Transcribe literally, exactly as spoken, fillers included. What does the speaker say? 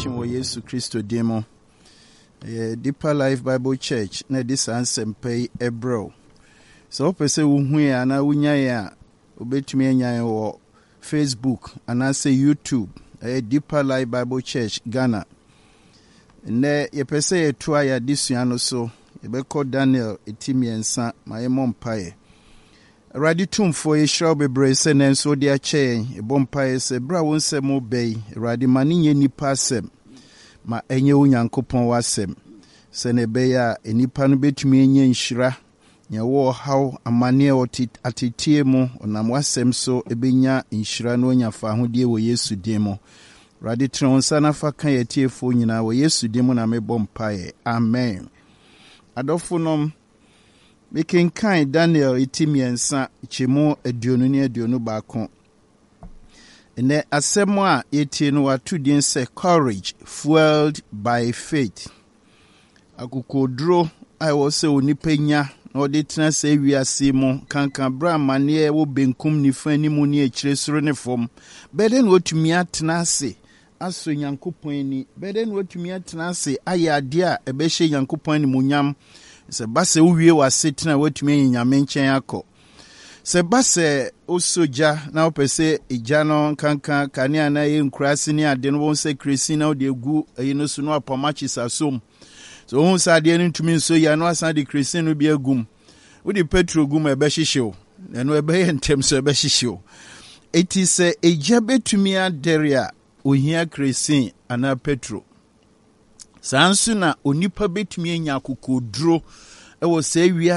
Mpachim wo Yesu Kristo demo. Eh, Deeper Life Bible Church na this ansempei ebro. So pese wo hu ya na wunya ya obetumi anya wo Facebook and say YouTube. Eh, Deeper Life Bible Church Ghana. Ne ye pese ye tua ya disua no so ye be call Daniel etimiensa ma ye mompae. Radi tumfo ye shraw bebre se nenso de ache e bompae se bra won se mo bei radi mani nye nipa asem ma enye onyankopon wasem se ne be ya enipa no betumi enye nhira nya wo haw amane oti atitie mu onam wasem so ebenya nhira no onyafa hodie wo Yesu demo. Radi tronsa na fa kan yetiefo nyina wo Yesu demo na me bompae. Amen. Adofunom Making kind Daniel itimiensa chimo eduonu ni eduonu baako. Ene asemo a yetie no watu din se courage fueled by faith. Akukodro ai wo se onipenya na odi tena se wiase mu kankan bra mane wo benkum ni fani mu ni ekire soro ne fom. Beden wotumi atena ase aso Nyankopon ni. Beden wotumi atena ase ayade a ebehye Nyankopon ni munyam. Se base uwie wasetena watumi nyame nchen akọ. Se base osoja na opese ijano kankan kania na ye nkurase ni ade no won se kresi na ode egu eyino so no apamachi sasom. So won sa ade no ntumi nso ya no asan de kresi no bi agum. Wo de petro gum ebe hyehyew. Eno ebe ye ntem so ebe hyehyew. Eti se eja betumi aderia ohia kresi ana petro. Sansu na onipa betumi anya kokodro e wo se wi